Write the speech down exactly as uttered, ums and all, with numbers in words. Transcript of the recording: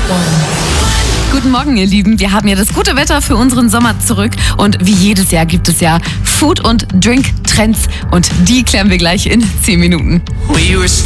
Guten Morgen, ihr Lieben. Wir haben ja das gute Wetter für unseren Sommer zurück. Und wie jedes Jahr gibt es ja Food- und Drink-Trends. Und die klären wir gleich in zehn Minuten. We were